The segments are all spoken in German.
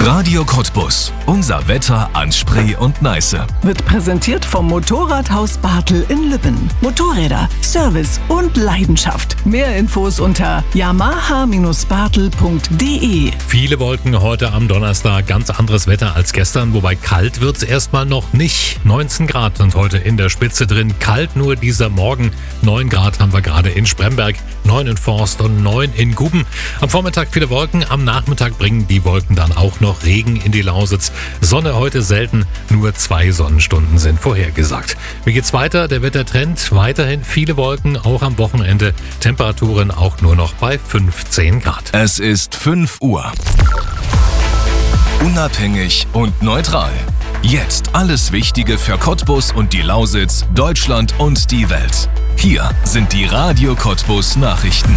Radio Cottbus. Unser Wetter an Spree und Neiße. Wird präsentiert vom Motorradhaus Bartel in Lübben. Motorräder, Service und Leidenschaft. Mehr Infos unter yamaha-bartel.de. Viele Wolken heute am Donnerstag, ganz anderes Wetter als gestern, wobei kalt wird es erstmal noch nicht. 19 Grad sind heute in der Spitze drin, kalt nur dieser Morgen. 9 Grad haben wir gerade in Spremberg, 9 in Forst und 9 in Guben. Am Vormittag viele Wolken, am Nachmittag bringen die Wolken dann auch noch Regen in die Lausitz. Sonne heute selten, nur 2 Sonnenstunden sind vorhergesagt. Wie geht's weiter? Der Wettertrend, weiterhin viele Wolken, auch am Wochenende. Temperaturen auch nur noch bei 15 Grad. Es ist 5 Uhr. Unabhängig und neutral. Jetzt alles Wichtige für Cottbus und die Lausitz, Deutschland und die Welt. Hier sind die Radio Cottbus Nachrichten.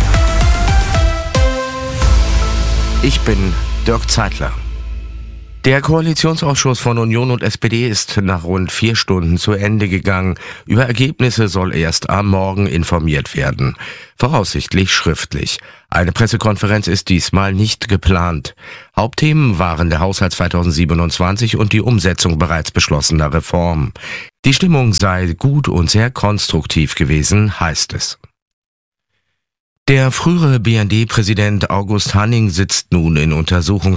Ich bin Dirk Zeitler. Der Koalitionsausschuss von Union und SPD ist nach rund 4 Stunden zu Ende gegangen. Über Ergebnisse soll erst am Morgen informiert werden. Voraussichtlich schriftlich. Eine Pressekonferenz ist diesmal nicht geplant. Hauptthemen waren der Haushalt 2027 und die Umsetzung bereits beschlossener Reformen. Die Stimmung sei gut und sehr konstruktiv gewesen, heißt es. Der frühere BND-Präsident August Hanning sitzt nun in Untersuchung